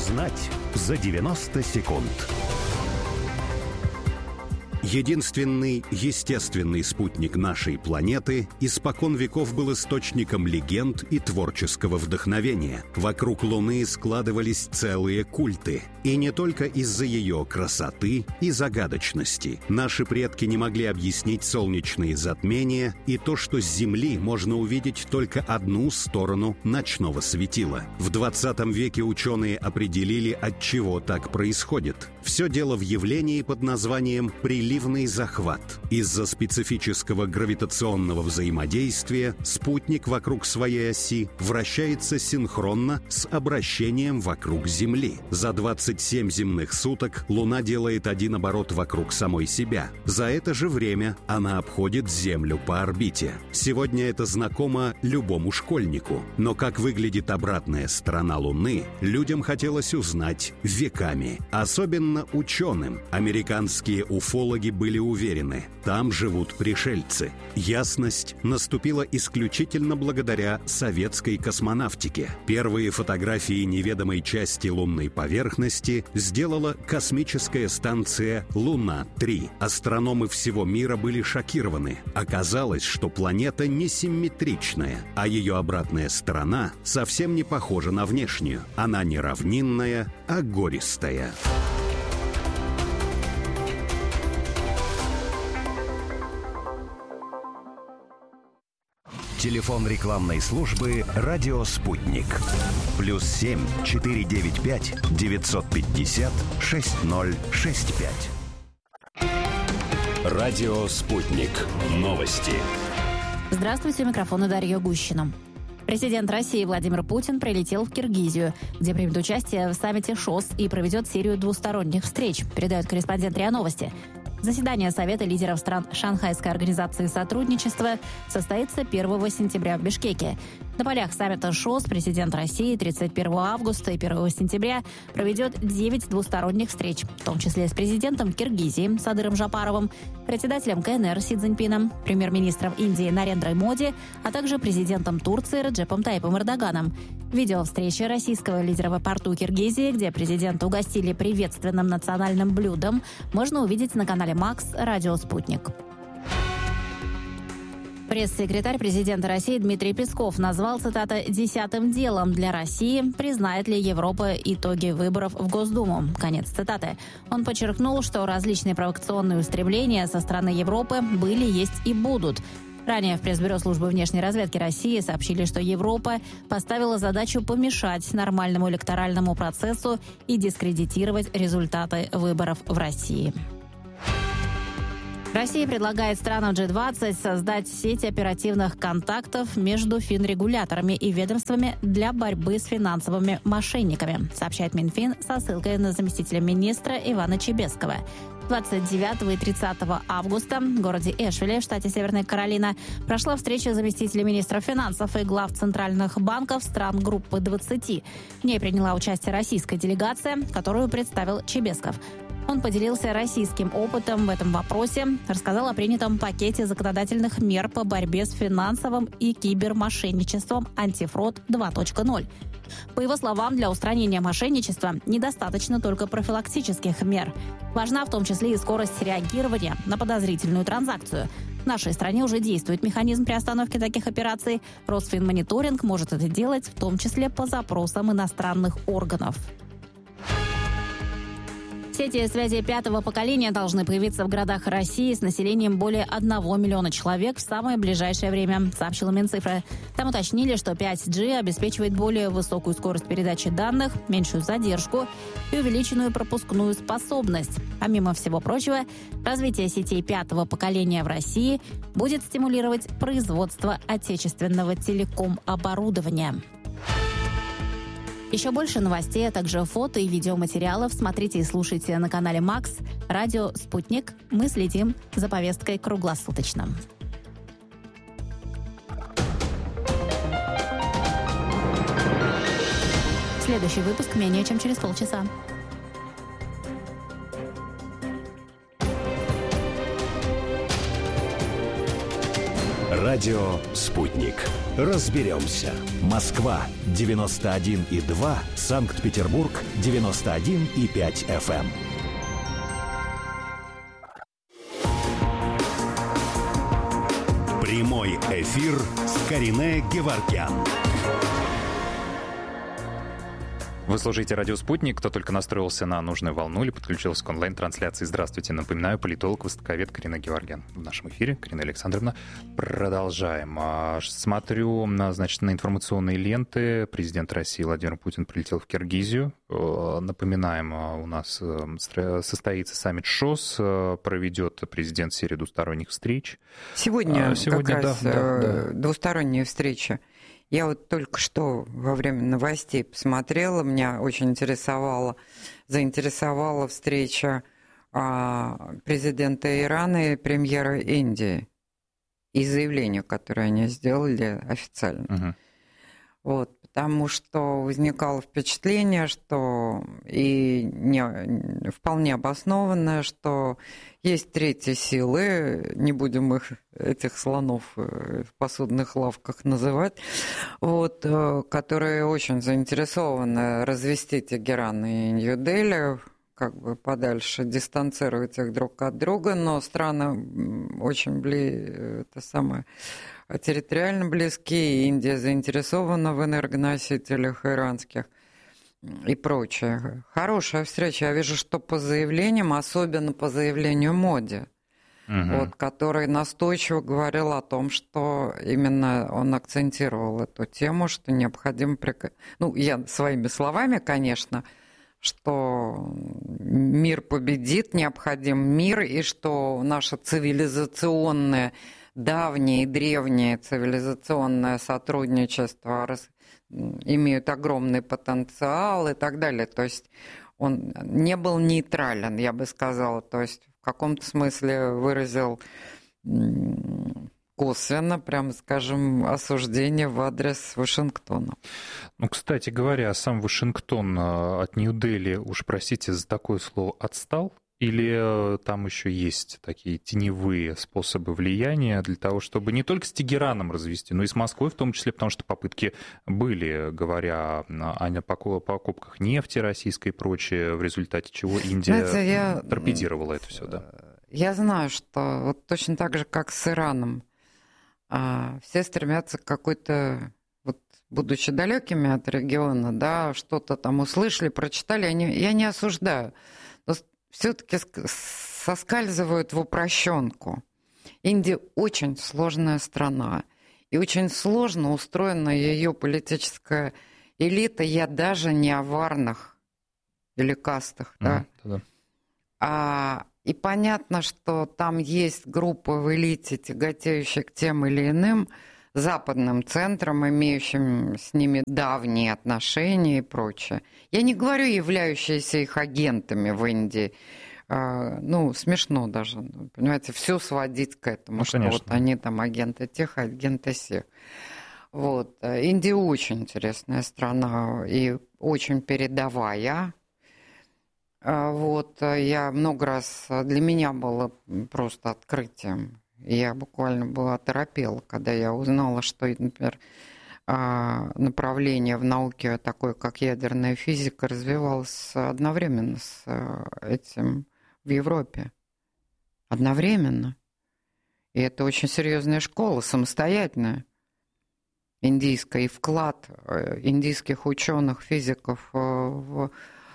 Узнать за 90 секунд. Единственный естественный спутник нашей планеты испокон веков был источником легенд и творческого вдохновения. Вокруг Луны складывались целые культы. И не только из-за ее красоты и загадочности. Наши предки не могли объяснить солнечные затмения и то, что с Земли можно увидеть только одну сторону ночного светила. В 20 веке ученые определили, от чего так происходит. Все дело в явлении под названием приливный захват. Из-за специфического гравитационного взаимодействия спутник вокруг своей оси вращается синхронно с обращением вокруг Земли. За 27 земных суток Луна делает один оборот вокруг самой себя. За это же время она обходит Землю по орбите. Сегодня это знакомо любому школьнику. Но как выглядит обратная сторона Луны, людям хотелось узнать веками. Особенно ученым. Американские уфологи были уверены, там живут пришельцы. Ясность наступила исключительно благодаря советской космонавтике. Первые фотографии неведомой части лунной поверхности сделала космическая станция «Луна-3». Астрономы всего мира были шокированы. Оказалось, что планета несимметричная, а ее обратная сторона совсем не похожа на внешнюю. Она не равнинная, а гористая. Телефон рекламной службы «Радио Спутник». +7 495 950 6065. Радио Спутник. Новости. Здравствуйте, у микрофона Дарья Гущина. Президент России Владимир Путин прилетел в Киргизию, где примет участие в саммите ШОС и проведет серию двусторонних встреч, передает корреспондент РИА Новости. Заседание Совета лидеров стран Шанхайской организации сотрудничества состоится 1 сентября в Бишкеке. На полях саммита ШОС президент России 31 августа и 1 сентября проведет 9 двусторонних встреч, в том числе с президентом Киргизии Садыром Жапаровым, председателем КНР Си Цзиньпином, премьер-министром Индии Нарендрой Моди, а также президентом Турции Реджепом Тайипом Эрдоганом. Видео встречи российского лидера в аэропорту Киргизии, где президента угостили приветственным национальным блюдом, можно увидеть на канале МАКС «Радио Спутник». Пресс-секретарь президента России Дмитрий Песков назвал, цитата, «десятым делом для России, признает ли Европа итоги выборов в Госдуму». Конец цитаты. Он подчеркнул, что различные провокационные устремления со стороны Европы были, есть и будут. Ранее в пресс-бюро службы внешней разведки России сообщили, что Европа поставила задачу помешать нормальному электоральному процессу и дискредитировать результаты выборов в России. Россия предлагает странам G20 создать сеть оперативных контактов между финрегуляторами и ведомствами для борьбы с финансовыми мошенниками, сообщает Минфин со ссылкой на заместителя министра Ивана Чебескова. 29 и 30 августа в городе Эшвилле в штате Северная Каролина прошла встреча заместителей министра финансов и глав центральных банков стран группы 20. В ней приняла участие российская делегация, которую представил Чебесков. Он поделился российским опытом в этом вопросе, рассказал о принятом пакете законодательных мер по борьбе с финансовым и кибермошенничеством «Антифрод 2.0». По его словам, для устранения мошенничества недостаточно только профилактических мер. Важна в том числе и скорость реагирования на подозрительную транзакцию. В нашей стране уже действует механизм приостановки таких операций. Росфинмониторинг может это делать, в том числе по запросам иностранных органов. Сети связи 5-го поколения должны появиться в городах России с населением более 1 миллиона человек в самое ближайшее время, сообщила Минцифра. Там уточнили, что 5G обеспечивает более высокую скорость передачи данных, меньшую задержку и увеличенную пропускную способность. Помимо всего прочего, развитие сетей 5-го поколения в России будет стимулировать производство отечественного телеком-оборудования. Еще больше новостей, а также фото и видеоматериалов смотрите и слушайте на канале МАКС «Радио Спутник». Мы следим за повесткой круглосуточно. Следующий выпуск менее чем через полчаса. Радио «Спутник». Разберемся. Москва, 91,2. Санкт-Петербург, 91,5 FM. Прямой эфир с Каринэ Геворгян. Вы слушаете «Радио Спутник». Кто только настроился на нужную волну или подключился к онлайн-трансляции, здравствуйте. Напоминаю, политолог, востоковед Каринэ Геворгян в нашем эфире. Карина Александровна, продолжаем. Смотрю, значит, на информационные ленты. Президент России Владимир Путин прилетел в Киргизию. Напоминаем, у нас состоится саммит ШОС, проведет президент серию двусторонних встреч. Сегодня как раз да. двусторонняя встреча. Я вот только что во время новостей посмотрела, меня очень заинтересовала встреча президента Ирана и премьера Индии и заявление, которое они сделали официально. Угу. Вот, потому что возникало впечатление, что вполне обоснованное, что есть третьи силы, не будем этих слонов в посудных лавках называть, вот, которые очень заинтересованы развести Тегеран и Нью-Дели, как бы подальше, дистанцировать их друг от друга, но страны очень территориально близкие, Индия заинтересована в энергоносителях иранских и прочее. Хорошая встреча. Я вижу, что по заявлениям, особенно по заявлению Моди, вот, который настойчиво говорил о том, что именно он акцентировал эту тему, что необходимо... я своими словами, конечно, что мир победит, необходим мир, и что наше цивилизационное, давнее и древнее цивилизационное сотрудничество имеют огромный потенциал и так далее. То есть он не был нейтрален, я бы сказала. То есть в каком-то смысле выразил косвенно, прямо скажем, осуждение в адрес Вашингтона. Ну, кстати говоря, сам Вашингтон от Нью-Дели, уж простите за такое слово, отстал? Или там еще есть такие теневые способы влияния для того, чтобы не только с Тегераном развести, но и с Москвой в том числе, потому что попытки были, говоря о покупках нефти российской и прочее, в результате чего Индия торпедировала это все, да? Я знаю, что вот точно так же, как с Ираном, все стремятся к какой-то, вот, будучи далекими от региона, да, что-то там услышали, прочитали, я не осуждаю, но все-таки соскальзывают в упрощенку. Индия очень сложная страна, и очень сложно устроена ее политическая элита, я даже не о варнах или кастах, да. И понятно, что там есть группы в элите, тяготеющие к тем или иным западным центрам, имеющим с ними давние отношения и прочее. Я не говорю, являющиеся их агентами в Индии. Смешно даже, понимаете, все сводить к этому, что вот они там агенты тех, агенты сех. Вот. Индия очень интересная страна и очень передовая. Вот. Я много раз, для меня было просто открытием. Я буквально была оторопела, когда я узнала, что, например, направление в науке, такое как ядерная физика, развивалось одновременно с этим в Европе. Одновременно. И это очень серьезная школа, самостоятельная, индийская. И вклад индийских ученых, физиков в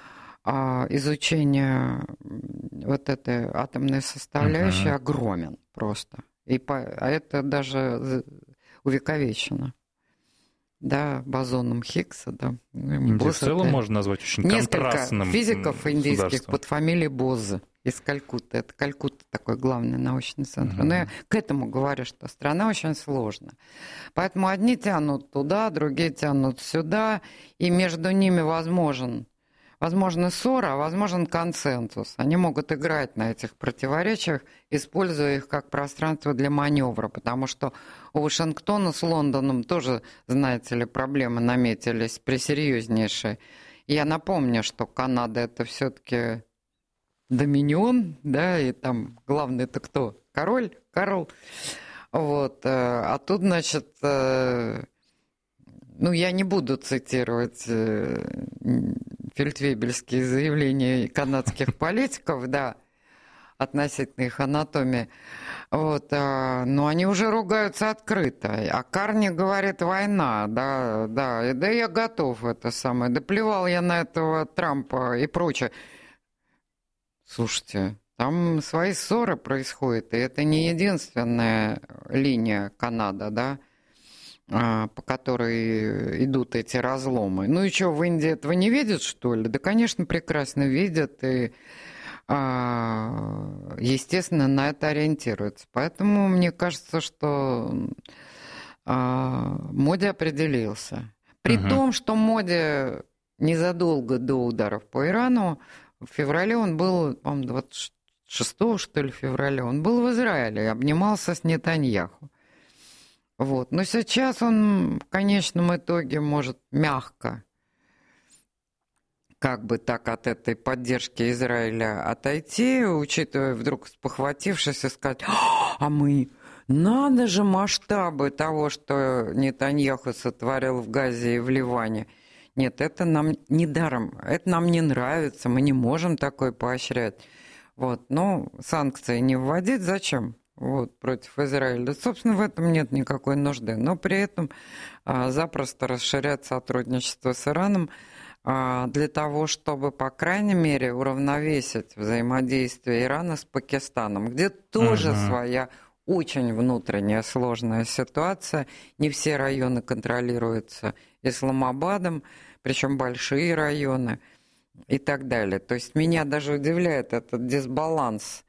изучение вот этой атомной составляющей огромен просто. Это даже увековечено. Да, бозоном Хиггса, да. Индию в целом можно назвать очень контрастным. Несколько физиков индийских под фамилией Боза из Калькутты. Это Калькутта такой главный научный центр. Но я к этому говорю, что страна очень сложная. Поэтому одни тянут туда, другие тянут сюда, и между ними возможна ссора, а возможен консенсус. Они могут играть на этих противоречиях, используя их как пространство для маневра, потому что у Вашингтона с Лондоном тоже, знаете ли, проблемы наметились пресерьезнейшие. Я напомню, что Канада — это все-таки доминион, да, и там главный-то кто? Король. Вот. А тут, значит, я не буду цитировать фельдфебельские заявления канадских политиков, да, относительно их анатомии. Вот, но они уже ругаются открыто. А Карни говорит, война, да, я готов это самое. Да плевал я на этого Трампа и прочее. Слушайте, там свои ссоры происходят, и это не единственная линия Канады, да, по которой идут эти разломы. Ну и что, в Индии этого не видят, что ли? Да, конечно, прекрасно видят, и, естественно, на это ориентируются. Поэтому мне кажется, что Моди определился. При том, что Моди незадолго до ударов по Ирану, в феврале он был, по-моему, 26 что ли, февраля, он был в Израиле и обнимался с Нетаньяху. Вот. Но сейчас он в конечном итоге может мягко, как бы так, от этой поддержки Израиля отойти, учитывая, вдруг спохватившись, и сказать, надо же масштабы того, что Нетаньяху сотворил в Газе и в Ливане. Нет, это нам не даром, это нам не нравится, мы не можем такое поощрять. Вот. Санкции не вводить зачем? Вот, против Израиля. Собственно, в этом нет никакой нужды. Но при этом запросто расширять сотрудничество с Ираном для того, чтобы, по крайней мере, уравновесить взаимодействие Ирана с Пакистаном, где тоже своя очень внутренняя сложная ситуация. Не все районы контролируются Исламабадом, причем большие районы и так далее. То есть меня даже удивляет этот дисбаланс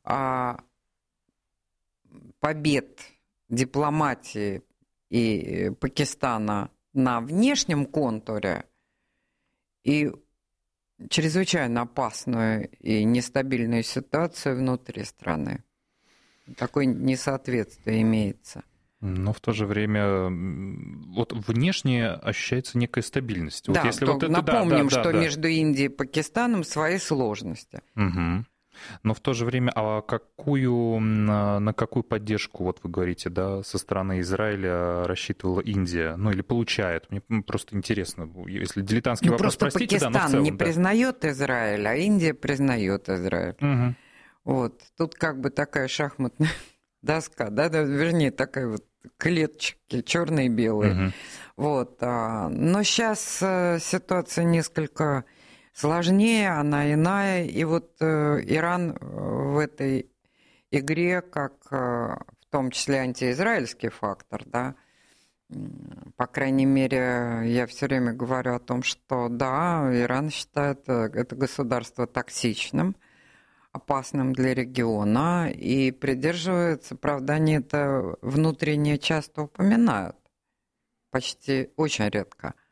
побед дипломатии и Пакистана на внешнем контуре и чрезвычайно опасную и нестабильную ситуацию внутри страны. Такое несоответствие имеется. Но в то же время вот внешне ощущается некая стабильность. Да, вот если вот это, напомним, что между Индией и Пакистаном свои сложности. Угу. Но в то же время, на какую поддержку, вот вы говорите, да, со стороны Израиля рассчитывала Индия, или получает? Мне просто интересно, если дилетантский вопрос, просто простите, Пакистан но в целом, не признает Израиль, а Индия признает Израиль. Угу. Вот, тут как бы такая шахматная доска, вернее, такая вот клеточки, черные и белые. Угу. Вот, но сейчас ситуация несколько сложнее, она иная, и вот Иран в этой игре, как в том числе антиизраильский фактор, да, по крайней мере, я все время говорю о том, что да, Иран считает это государство токсичным, опасным для региона, и придерживается, правда, они это внутренне часто упоминают, почти очень редко,